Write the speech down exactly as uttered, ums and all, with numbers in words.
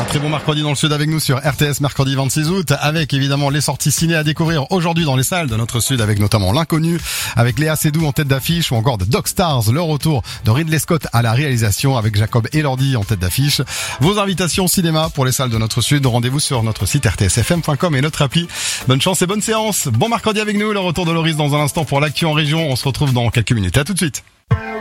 Un très bon mercredi dans le sud avec nous sur R T S, mercredi vingt-six août, avec évidemment les sorties ciné à découvrir aujourd'hui dans les salles de notre sud, avec notamment L'Inconnu, avec Léa Seydoux en tête d'affiche, ou encore The Dog Stars, le retour de Ridley Scott à la réalisation avec Jacob Elordi en tête d'affiche. Vos invitations cinéma pour les salles de notre sud, rendez-vous sur notre site r t s f m point com et notre appli. Bonne chance et bonne séance. Bon mercredi avec nous, le retour de Loris dans un instant pour l'actu en région. On se retrouve dans quelques minutes. À tout de suite.